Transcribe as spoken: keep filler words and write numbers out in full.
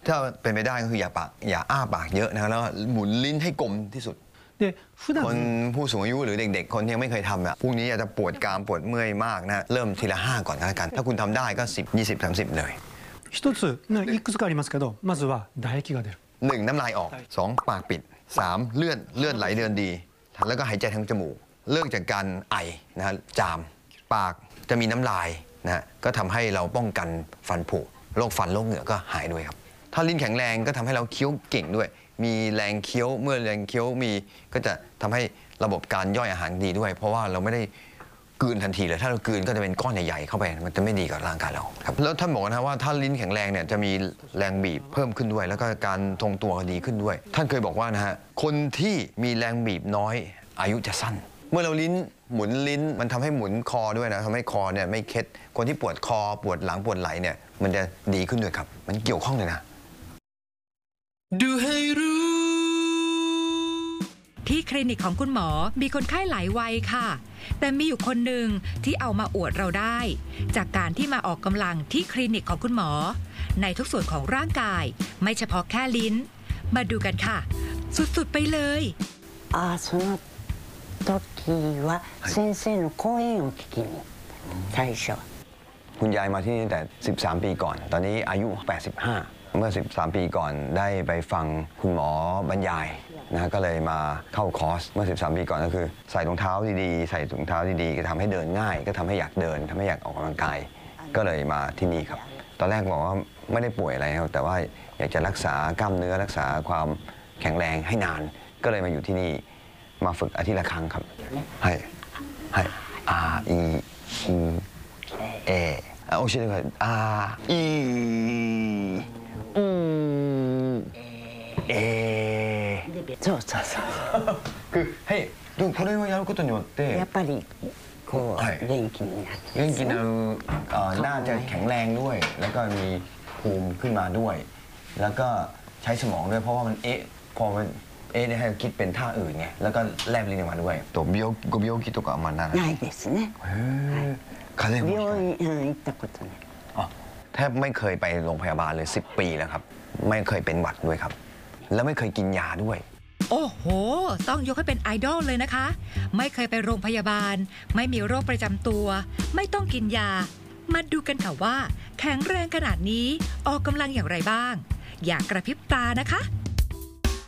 ถ้าเป็นไปได้ก็คืออย่าปากอย่าอ้าปากเยอะนะแล้วหมุนลิ้นให้กลมที่สุดคนผู้สูงอายุหรือเด็กๆคนที่ยังไม่เคยทำอ่ะพรุ่งนี้อาจจะปวดกรามปวดเมื่อยมากนะเริ่มทีละห้าก่อนก็แล้วกันถ้าคุณทำได้ก็สิบ ยี่สิบ สามสิบเลย一ついくつかありますけどまずは唾液が出るหนึ่งน้ำลายออกสองปากปิดสามเลือดเลือดไหลเดินดีแล้วก็หายใจทางจมูกเลิกจากการไอนะฮะจามปากจะมีน้ำลายนะก็ทำให้เราป้องกันฟันผุโรคฟันโรคเหงือกก็หายด้วยครับถ้าลิ้นแข็งแรงก็ทำให้เราเคี้ยวเก่งด้วยมีแรงเคี้ยวเมื่อแรงเคี้ยวมีก็จะทำให้ระบบการย่อยอาหารดีด้วยเพราะว่าเราไม่ได้กลืนทันทีเลยถ้าเรากลืนก็จะเป็นก้อนใหญ่ๆเข้าไปมันจะไม่ดีกับร่างกายเราครับแล้วท่านบอกนะว่าถ้าลิ้นแข็งแรงเนี่ยจะมีแรงบีบเพิ่มขึ้นด้วยแล้วก็การทรงตัวดีขึ้นด้วยท่านเคยบอกว่านะฮะคนที่มีแรงบีบน้อยอายุจะสั้นเมื่อเราลิ้นหมุนลิ้นมันทำให้หมุนคอด้วยนะทำให้คอเนี่ยไม่เคล็ดคนที่ปวดคอปวดหลังปวดไหล่เนี่ยมันจะดีขึ้นด้วยครับมันเกี่ยวข้องเลยนะดูให้รู้ที่คลินิกของคุณหมอมีคนไข้หลายวัยค่ะแต่มีอยู่คนหนึ่งที่เอามาอวดเราได้จากการที่มาออกกำลังที่คลินิกของคุณหมอในทุกส่วนของร่างกายไม่เฉพาะแค่ลิ้นมาดูกันค่ะสุดๆไปเลยあその時は先生の講演を聞きに最初คุณยายมาที่นี่แต่สิบสามปีก่อนตอนนี้อายุแปดสิบห้าเมื่อสิบสามปีก่อนได้ไปฟังคุณหมอบรรยายนะก็เลยมาเข้าคอร์สเมื่อสิบสามปีก่อนก็คือใส่รองเท้าดีๆใส่ถุงเท้าดีๆก็ทำให้เดินง่ายก็ทำให้อยากเดินทำให้อยากออกกำลังกายก็เลยมาที่นี่ครับตอนแรกบอกว่าไม่ได้ป่วยอะไรครับแต่ว่าอยากจะรักษากล้ามเนื้อรักษาความแข็งแรงให้นานก็เลยมาอยู่ที่นี่มาฝึกอาทิตย์ละครั้งครับให้ให้ R E E A あ教えてください。あいうんえそうそうそうคือให้ดูこれをやることによってやっぱりこう元気になる元気になるน่าจะแข็งแรงด้วยแล้วก็มีภูมิขึ้นมาด้วยแล้วก็ใช้สมองด้วยเพราะว่ามันเอ๊ะพอมันเอ๊ะเนี่ยให้คิดเป็นท่าอื่นไงแล้วก็แลบลิ้นออกมาด้วยตัว病ご病気とかあんまないないですね風邪病院行ったことないแทบไม่เคยไปโรงพยาบาลเลยสิบปีแล้วครับไม่เคยเป็นหวัดด้วยครับแล้วไม่เคยกินยาด้วยโอ้โหต้องยกให้เป็นไอดอลเลยนะคะไม่เคยไปโรงพยาบาลไม่มีโรคประจำตัวไม่ต้องกินยามาดูกันค่ะว่าแข็งแรงขนาดนี้ออกกำลังอย่างไรบ้างอย่ากระพริบตานะคะ